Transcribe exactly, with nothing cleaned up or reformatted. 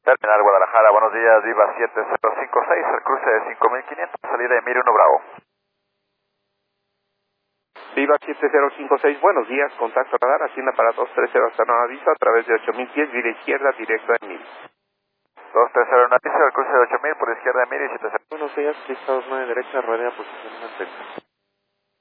Terminal Guadalajara, buenos días, Viva siete cero cinco seis, el cruce de cinco mil quinientos, salida de Emir uno Bravo. Viva siete cero cinco seis, buenos días, contacto radar, Hacienda para dos tres cero hasta nuevo aviso a través de ocho mil diez, vía izquierda, directo a Emir. dos tres cero, un aviso, el cruce de ocho mil por izquierda de Emir y siete cero. Buenos días, lista dos nueve derecha, rueda, posición mantén.